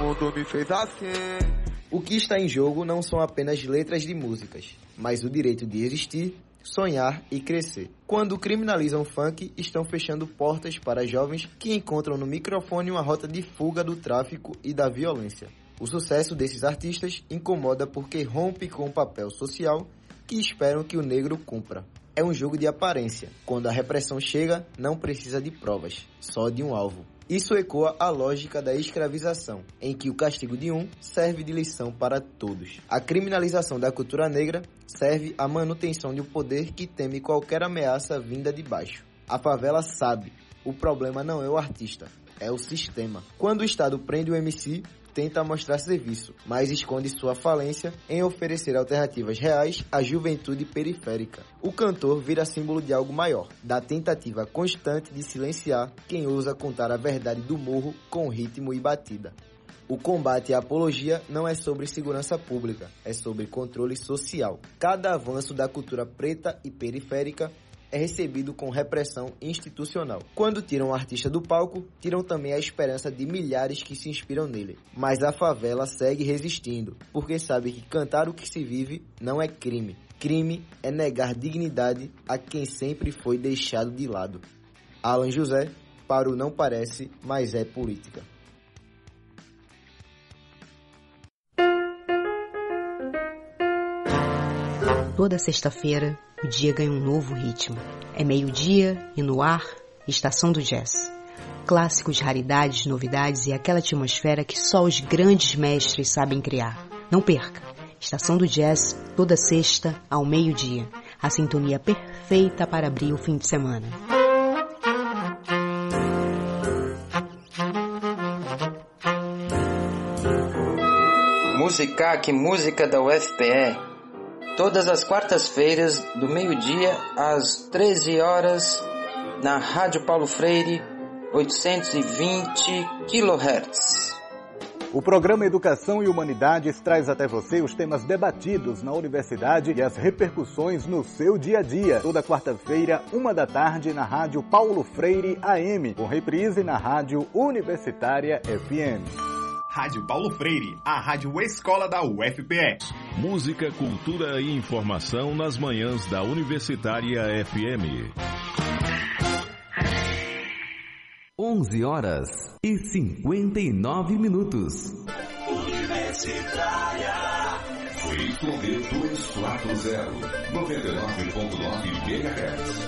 mundo me fez assim. O que está em jogo não são apenas letras de músicas, mas o direito de existir, sonhar e crescer. Quando criminalizam funk, estão fechando portas para jovens que encontram no microfone uma rota de fuga do tráfico e da violência. O sucesso desses artistas incomoda porque rompe com o papel social que esperam que o negro cumpra. É um jogo de aparência. Quando a repressão chega, não precisa de provas, só de um alvo. Isso ecoa a lógica da escravização, em que o castigo de um serve de lição para todos. A criminalização da cultura negra serve à manutenção de um poder que teme qualquer ameaça vinda de baixo. A favela sabe, o problema não é o artista, é o sistema. Quando o Estado prende o MC, tenta mostrar serviço, mas esconde sua falência em oferecer alternativas reais à juventude periférica. O cantor vira símbolo de algo maior, da tentativa constante de silenciar quem ousa contar a verdade do morro com ritmo e batida. O combate à apologia não é sobre segurança pública, é sobre controle social. Cada avanço da cultura preta e periférica é recebido com repressão institucional. Quando tiram o artista do palco, tiram também a esperança de milhares que se inspiram nele. Mas a favela segue resistindo, porque sabe que cantar o que se vive não é crime. Crime é negar dignidade a quem sempre foi deixado de lado. Alan José, para o Não Parece, Mas É Política. Toda sexta-feira, o dia ganha um novo ritmo. É meio-dia e no ar, Estação do Jazz. Clássicos, raridades, novidades e aquela atmosfera que só os grandes mestres sabem criar. Não perca! Estação do Jazz, toda sexta, ao meio-dia. A sintonia perfeita para abrir o fim de semana. Musicac, música da UFPE. Todas as quartas-feiras, do meio-dia às 13 horas, na Rádio Paulo Freire, 820 kHz. O programa Educação e Humanidades traz até você os temas debatidos na universidade e as repercussões no seu dia a dia. Toda quarta-feira, 13h, na Rádio Paulo Freire AM, com reprise na Rádio Universitária FM. Rádio Paulo Freire, a rádio escola da UFPE. Música, cultura e informação nas manhãs da Universitária FM. 11h59. Universitária. Fui correr 240, 99.9 MHz.